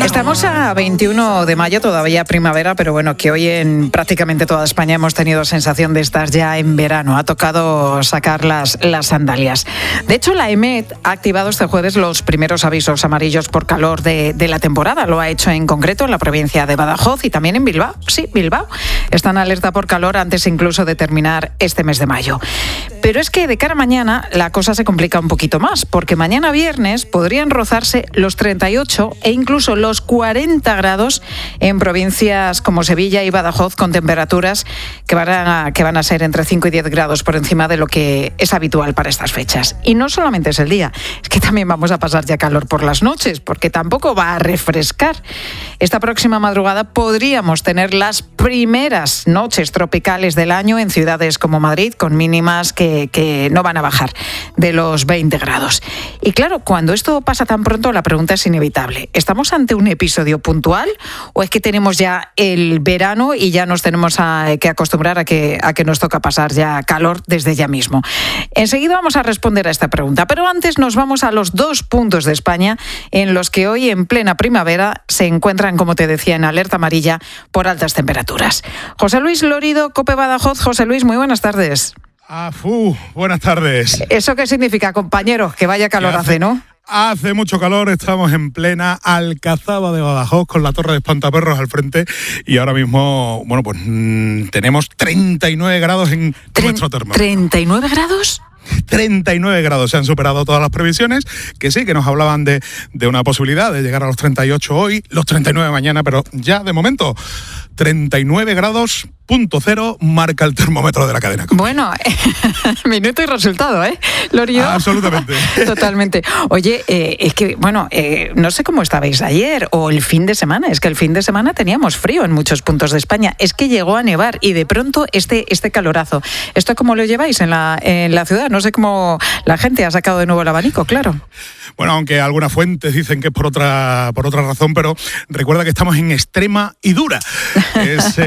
Estamos a 21 de mayo, todavía primavera, pero bueno, que hoy en prácticamente toda España hemos tenido sensación de estar ya en verano. Ha tocado sacar las sandalias. De hecho, la EMET ha activado este jueves los primeros avisos amarillos por calor de la temporada. Lo ha hecho en concreto en la provincia de Badajoz y también en Bilbao. Sí, Bilbao. Está en alerta por calor antes incluso de terminar este mes de mayo. Pero es que de cara a mañana la cosa se complica un poquito más, porque mañana viernes podrían rozarse los 38 e incluso los 40 grados en provincias como Sevilla y Badajoz, con temperaturas que van a ser entre 5 y 10 grados por encima de lo que es habitual para estas fechas. Y no solamente es el día, es que también vamos a pasar ya calor por las noches, porque tampoco va a refrescar. Esta próxima madrugada podríamos tener las primeras noches tropicales del año en ciudades como Madrid, con mínimas que no van a bajar de los 20 grados. Y claro, cuando esto pasa tan pronto, la pregunta es inevitable. ¿Estamos ante un episodio puntual o es que tenemos ya el verano y ya nos tenemos que acostumbrar a que nos toca pasar ya calor desde ya mismo? Enseguida vamos a responder a esta pregunta, pero antes nos vamos a los 2 puntos de España en los que hoy, en plena primavera, se encuentran, como te decía, en alerta amarilla por altas temperaturas. José Luis Lorido, COPE Badajoz. José Luis, muy buenas tardes. Buenas tardes. ¿Eso qué significa, compañeros? Que vaya calor hace, ¿no? Hace mucho calor, estamos en plena Alcazaba de Badajoz con la Torre de Espantaperros al frente y ahora mismo, tenemos 39 grados en nuestro termómetro. ¿39 grados? 39 grados, se han superado todas las previsiones, que sí, que nos hablaban de una posibilidad de llegar a los 38 hoy, los 39 mañana, pero ya de momento 39 grados, .0 marca el termómetro de la cadena. Bueno, minuto y resultado, ¿eh, Lorio? Absolutamente. Totalmente. Oye, es que, no sé cómo estabais ayer o el fin de semana. Es que el fin de semana teníamos frío en muchos puntos de España. Es que llegó a nevar y de pronto este calorazo. ¿Esto cómo lo lleváis en la ciudad? No sé cómo la gente ha sacado de nuevo el abanico, claro. Bueno, aunque algunas fuentes dicen que es por otra razón, pero recuerda que estamos en extrema y dura.